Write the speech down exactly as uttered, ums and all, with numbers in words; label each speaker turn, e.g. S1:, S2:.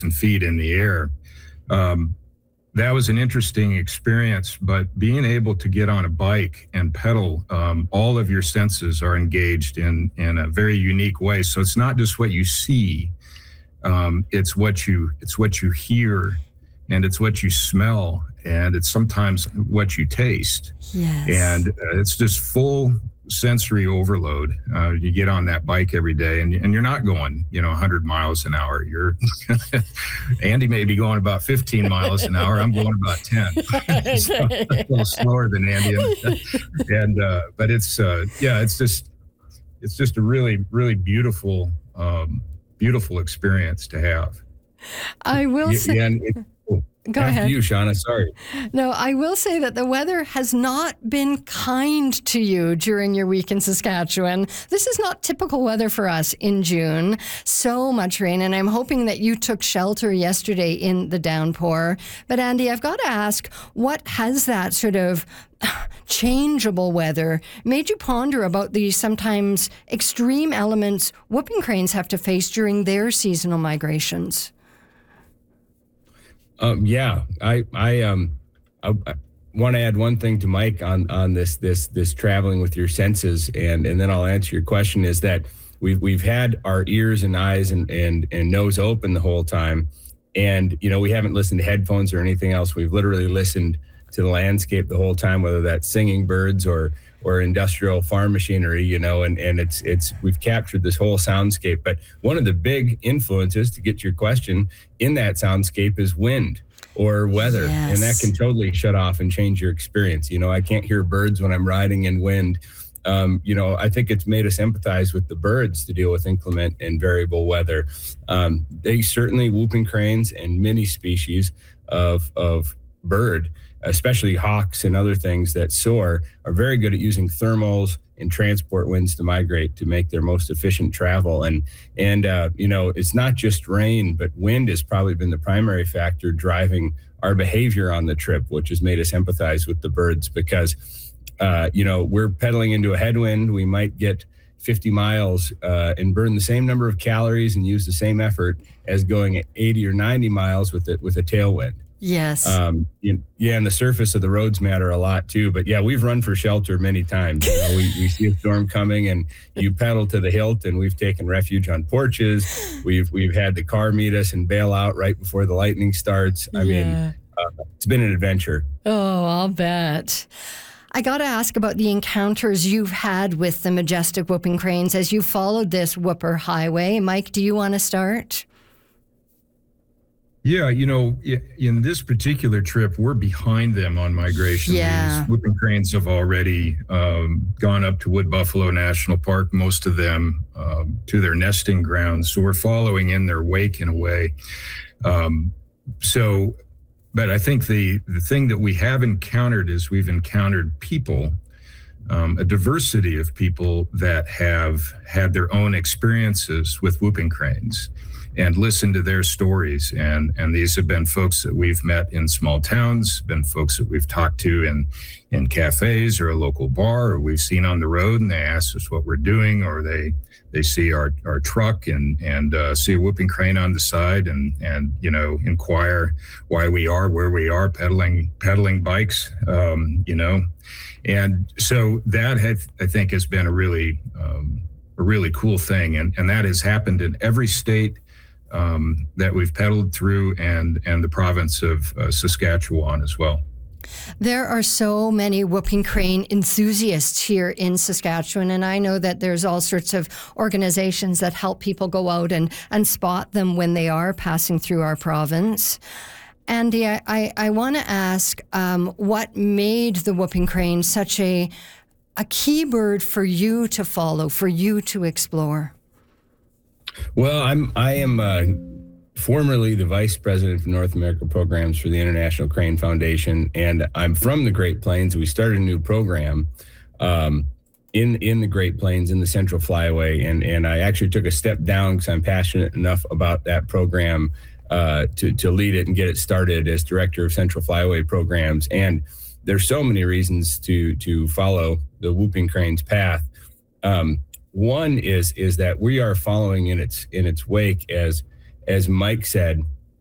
S1: feet in the air. Um, that was an interesting experience, but being able to get on a bike and pedal, um, all of your senses are engaged in, in a very unique way. So it's not just what you see, um, it's what you, it's what you hear, and it's what you smell, and it's sometimes what you taste.
S2: Yes.
S1: And uh, it's just full sensory overload. Uh, you get on that bike every day, and, and you're not going, you know, one hundred miles an hour. You're Andy may be going about fifteen miles an hour. I'm going about ten. So, a little slower than Andy. And, and uh, but it's uh, yeah, it's just it's just a really really beautiful um, beautiful experience to have.
S2: I will
S1: yeah,
S2: say.
S1: Yeah, and it,
S2: Go
S1: After
S2: ahead.
S1: you, Shauna. Sorry.
S2: No, I will say that the weather has not been kind to you during your week in Saskatchewan. This is not typical weather for us in June. So much rain, and I'm hoping that you took shelter yesterday in the downpour. But Andy, I've got to ask, what has that sort of changeable weather made you ponder about the sometimes extreme elements whooping cranes have to face during their seasonal migrations?
S3: Um, yeah, I I um I, I want to add one thing to Mike on on this this this traveling with your senses, and and then I'll answer your question. Is that we've we've had our ears and eyes and and and nose open the whole time, and you know we haven't listened to headphones or anything else. We've literally listened to the landscape the whole time, whether that's singing birds or or industrial farm machinery, you know, and, and it's, it's, we've captured this whole soundscape. But one of the big influences, to get to your question, in that soundscape is wind or weather.
S2: Yes.
S3: And that can totally shut off and change your experience. You know, I can't hear birds when I'm riding in wind. Um, you know, I think it's made us empathize with the birds to deal with inclement and variable weather. Um, they certainly, whooping cranes and many species of, of bird, especially hawks and other things that soar, are very good at using thermals and transport winds to migrate to make their most efficient travel. And, and uh, you know, it's not just rain, but wind has probably been the primary factor driving our behavior on the trip, which has made us empathize with the birds because, uh, you know, we're pedaling into a headwind. We might get fifty miles uh, and burn the same number of calories and use the same effort as going at eighty or ninety miles with it with a tailwind.
S2: Yes.
S3: Um, you, yeah, and the surface of the roads matter a lot too. But yeah, we've run for shelter many times. You know, we, we see a storm coming, and you pedal to the hilt. And we've taken refuge on porches. We've we've had the car meet us and bail out right before the lightning starts. I
S2: yeah.
S3: mean, uh, it's been an adventure.
S2: Oh, I'll bet. I got to ask about the encounters you've had with the majestic whooping cranes as you followed this Whooper Highway. Mike, do you want to start?
S1: Yeah, you know, in this particular trip, we're behind them on migration.
S2: Yeah.
S1: These whooping cranes have already um, gone up to Wood Buffalo National Park, most of them um, to their nesting grounds. So we're following in their wake in a way. Um, so, but I think the, the thing that we have encountered is we've encountered people, um, a diversity of people that have had their own experiences with whooping cranes, and listen to their stories. And, and these have been folks that we've met in small towns, been folks that we've talked to in, in cafes or a local bar, or we've seen on the road and they ask us what we're doing, or they, they see our, our truck and, and uh, see a whooping crane on the side and, and, you know, inquire why we are where we are pedaling, pedaling bikes, um, you know. And so that have, I think has been a really, um, a really cool thing. And, and that has happened in every state Um, that we've pedaled through, and and the province of uh, Saskatchewan as well.
S2: There are so many whooping crane enthusiasts here in Saskatchewan, and I know that there's all sorts of organizations that help people go out and, and spot them when they are passing through our province. Andy, I, I, I want to ask um, what made the whooping crane such a, a key bird for you to follow, for you to explore?
S3: Well, I'm I am uh, formerly the vice president of North America programs for the International Crane Foundation, and I'm from the Great Plains. We started a new program um, in in the Great Plains in the Central Flyway, and and I actually took a step down because I'm passionate enough about that program uh, to to lead it and get it started as director of Central Flyway programs. And there's so many reasons to to follow the whooping crane's path. Um, One is is that we are following in its in its wake, as as Mike said,